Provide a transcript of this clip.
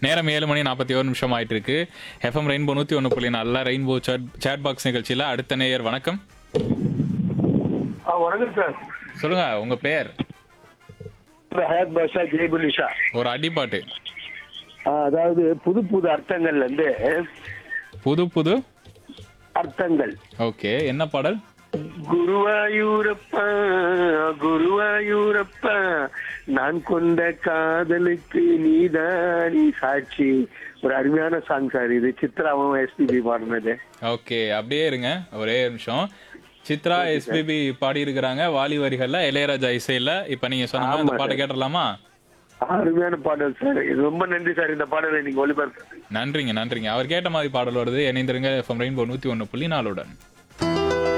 நேரம் 7:41 ஆயிட்டு இருக்கு. FM rainbow 101.4 rainbow chat box நிகழ்ச்சியில அடுத்த நேயர் வணக்கம். வணக்கம் சார். சொல்லுங்க உங்க பேர். ஹயாத் பாஷா ஜெய்புலிஷா. ஒரு அடிப்பாட்டு. அதாவது புது புது அர்த்தங்கள்ல இருந்து புது புது அர்த்தங்கள். ஓகே, என்ன பாடல்? குருவாயூரப்பா குருவாயூரப்பா நான் கொண்ட காதலுக்கு நீதானி சாட்சி. ஒரு அருமையான சாங் சார் இது. சித்ராவும் எஸ்பிபி பாடினது. ஓகே, அப்படியே இருங்க ஒரே நிமிஷம். சித்ரா எஸ்பிபி பாடி இருக்கிறாங்க வாலி வரிகள்ல, இளையராஜா இசையில. இப்ப நீங்க சொன்ன இந்த பாட்டை கேட்டலாமா? அருமையான பாடல் சார். இது ரொம்ப நன்றி சார். இந்த பாடலை நீங்க ஒளிபரப்பு. நன்றிங்க. அவர் கேட்ட மாதிரி பாடல் வருது. இணைந்திருங்க எஃப்எம் ரெயின்போ 101.4.